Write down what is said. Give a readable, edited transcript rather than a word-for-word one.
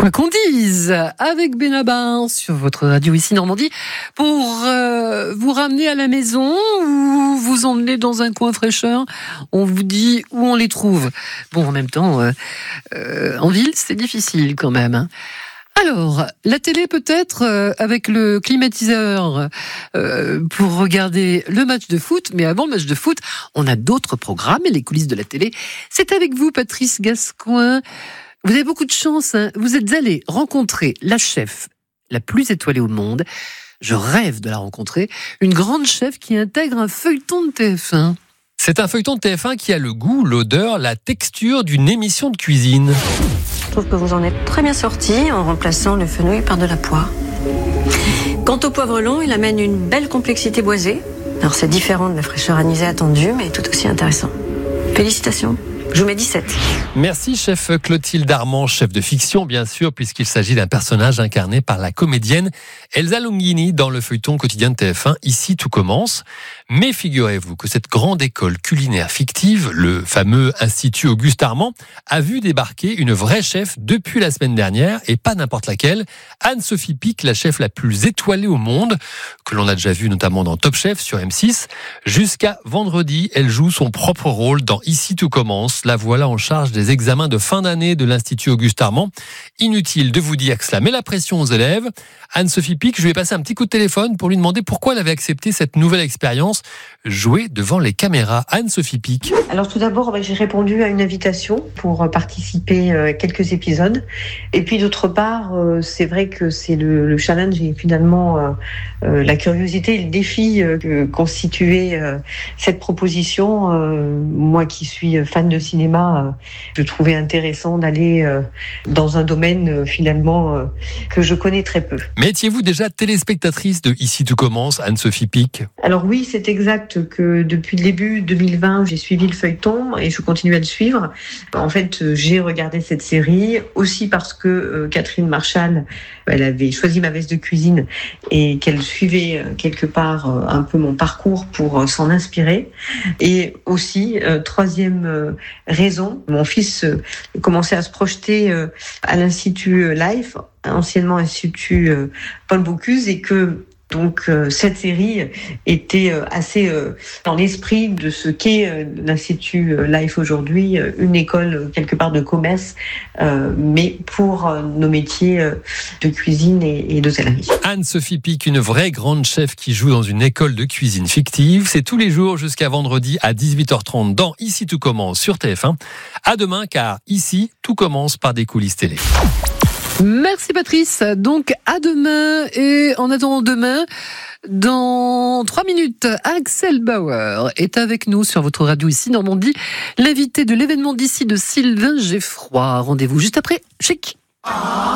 Quoi qu'on dise, avec Benabar sur votre radio ici Normandie, pour vous ramener à la maison ou vous emmener dans un coin fraîcheur. On vous dit où on les trouve. Bon, en même temps, en ville, c'est difficile quand même. Hein. Alors, la télé peut-être avec le climatiseur pour regarder le match de foot. Mais avant le match de foot, on a d'autres programmes et les coulisses de la télé. C'est avec vous, Patrice Gascoin. Vous avez beaucoup de chance, hein. Vous êtes allé rencontrer la chef la plus étoilée au monde. Je rêve de la rencontrer. Une grande chef qui intègre un feuilleton de TF1. C'est un feuilleton de TF1 qui a le goût, l'odeur, la texture d'une émission de cuisine. Je trouve que vous en êtes très bien sorti en remplaçant le fenouil par de la poire. Quant au poivre long, il amène une belle complexité boisée. Alors c'est différent de la fraîcheur anisée attendue, mais tout aussi intéressant. Félicitations. Je vous mets 17. Merci, chef Clotilde Armand, chef de fiction, bien sûr, puisqu'il s'agit d'un personnage incarné par la comédienne Elsa Longhini dans le feuilleton quotidien de TF1. Ici, tout commence. Mais figurez-vous que cette grande école culinaire fictive, le fameux Institut Auguste Armand, a vu débarquer une vraie chef depuis la semaine dernière, et pas n'importe laquelle, Anne-Sophie Pic, la chef la plus étoilée au monde, que l'on a déjà vue notamment dans Top Chef sur M6. Jusqu'à vendredi, elle joue son propre rôle dans Ici, tout commence. La voilà en charge des examens de fin d'année de l'Institut Auguste Armand. Inutile de vous dire que cela met la pression aux élèves. Anne-Sophie Pic, je lui ai passé un petit coup de téléphone pour lui demander pourquoi elle avait accepté cette nouvelle expérience, jouer devant les caméras. Anne-Sophie Pic. Alors tout d'abord, j'ai répondu à une invitation pour participer à quelques épisodes. Et puis d'autre part, c'est vrai que c'est le challenge et finalement la curiosité et le défi que constituait cette proposition. Moi qui suis fan de cinéma, je trouvais intéressant d'aller dans un domaine finalement que je connais très peu. Mais étiez-vous déjà téléspectatrice de Ici tout commence, Anne-Sophie Pic ? Alors oui, c'est exact que depuis le début 2020, j'ai suivi le feuilleton et je continue à le suivre. En fait, j'ai regardé cette série aussi parce que Catherine Marchal, elle avait choisi ma veste de cuisine et qu'elle suivait quelque part un peu mon parcours pour s'en inspirer. Et aussi, troisième raison, mon fils commençait à se projeter à l'Institut Life, anciennement Institut Paul Bocuse, et que donc cette série était assez dans l'esprit de ce qu'est l'Institut Life aujourd'hui, une école quelque part de commerce, mais pour nos métiers de cuisine et d'hôtellerie. Anne-Sophie Pic, une vraie grande chef qui joue dans une école de cuisine fictive. C'est tous les jours jusqu'à vendredi à 18h30 dans Ici tout commence sur TF1. À demain, car ici tout commence par des coulisses télé. Merci Patrice. Donc à demain, et en attendant demain, dans 3 minutes, Axel Bauer est avec nous sur votre radio ici Normandie, l'invité de l'événement d'ici de Sylvain Geffroy. Rendez-vous juste après Chic.